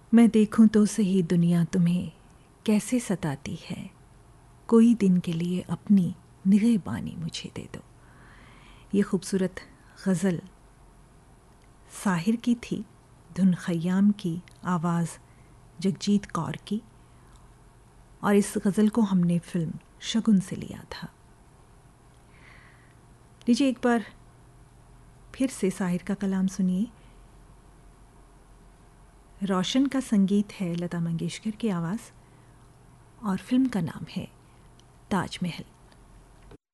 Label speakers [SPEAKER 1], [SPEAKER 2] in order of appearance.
[SPEAKER 1] मैं देखूं तो सही दुनिया तुम्हें कैसे सताती है, कोई दिन के लिए अपनी निगहबानी मुझे दे दो। ये खूबसूरत गज़ल साहिर की थी, धुन खयाम की, आवाज़ जगजीत कौर की, और इस गज़ल को हमने फ़िल्म शगुन से लिया था। लीजिए एक बार फिर से साहिर का कलाम सुनिए। रोशन का संगीत है, लता मंगेशकर की आवाज़, और फिल्म का नाम है ताजमहल।